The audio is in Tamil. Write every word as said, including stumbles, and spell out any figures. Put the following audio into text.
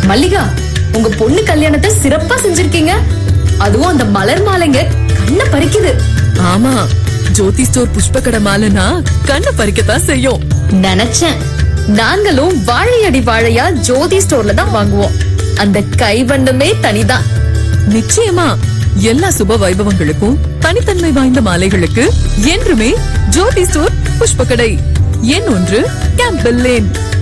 மல்லிகா, உங்க பொண்ணு கல்யாணத்தை சிறப்பா செஞ்சிருக்கீங்க. அதுவும் அந்த மலர் மாலைங்க கண்ணை பறிக்குது. ஆமா, ஜோதி ஸ்டோர் புஷ்பக்கடை மாலைனா கண்ணை பறிக்கத்தான் செய்யும். நினைச்சேன். நாங்களும் வாழையடி வாழையா ஜோதி ஸ்டோர்ல தான் வாங்குவோம். அந்த கைவண்ணமே தனிதான். நிச்சயமா எல்லா சுப வைபவங்களுக்கும் தனித்தன்மை வாய்ந்த மாலைகளுக்கு என்றுமே ஜோதி ஸ்டோர் புஷ்பக்கடை. எண் ஒன்று, கேம்பல் லேன்.